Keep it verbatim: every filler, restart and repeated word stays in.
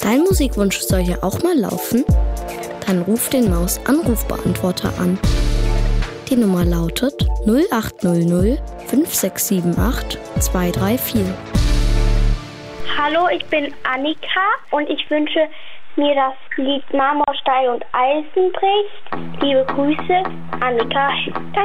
Dein Musikwunsch soll ja auch mal laufen? Dann ruf den Maus-Anrufbeantworter an. Die Nummer lautet null acht null null fünf sechs sieben acht zwei drei vier. Hallo, ich bin Annika und ich wünsche mir das Lied Marmorstein und Eisen bricht. Liebe Grüße, Annika.